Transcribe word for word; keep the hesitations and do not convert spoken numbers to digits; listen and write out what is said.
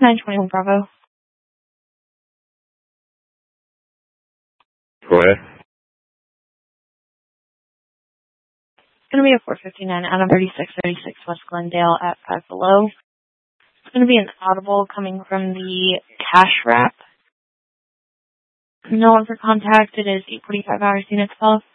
nine twenty-one Bravo. Go ahead. It's going to be a four fifty-nine Adam thirty-six thirty-six West Glendale at Five Below. It's going to be an audible coming from the cash wrap. No one for contact. It is eight forty-five hours unit twelve.